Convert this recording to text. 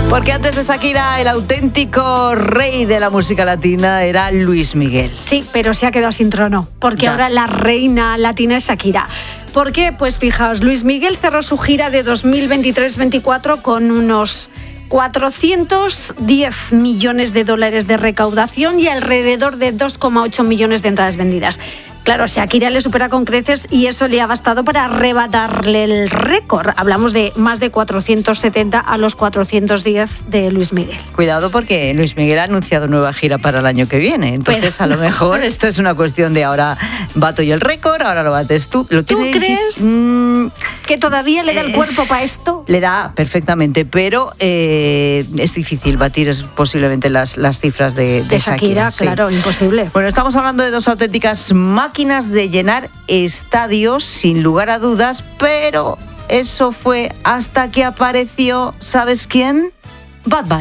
Porque antes de Shakira, el auténtico rey de la música latina era Luis Miguel. Sí, pero se ha quedado sin trono, porque Ya. ahora la reina latina es Shakira. ¿Por qué? Pues fijaos, Luis Miguel cerró su gira de 2023-24 con unos 410 millones de dólares de recaudación y alrededor de 2,8 millones de entradas vendidas. Claro, Shakira le supera con creces y eso le ha bastado para arrebatarle el récord. Hablamos de más de 470 a los 410 de Luis Miguel. Cuidado porque Luis Miguel ha anunciado nueva gira para el año que viene. Entonces, a lo mejor esto es una cuestión de ahora bato yo el récord, ahora lo bates tú. ¿Lo ¿Tú crees que todavía le da el cuerpo para esto? Le da perfectamente, pero es difícil batir posiblemente las cifras de Shakira, sí. claro, imposible. Bueno, estamos hablando de dos auténticas máquinas de llenar estadios, sin lugar a dudas, pero eso fue hasta que apareció, ¿sabes quién? Bad Bunny.